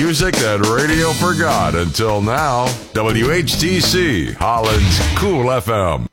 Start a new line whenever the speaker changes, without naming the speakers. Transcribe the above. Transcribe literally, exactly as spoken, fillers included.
music that radio forgot until now. W H T C, Holland's Cool F M.